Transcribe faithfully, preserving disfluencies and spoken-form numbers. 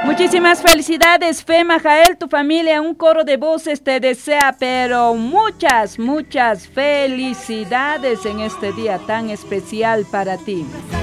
Muchísimas felicidades, Fema Jael, tu familia, un coro de voces te desea, pero muchas, muchas felicidades en este día tan especial para ti.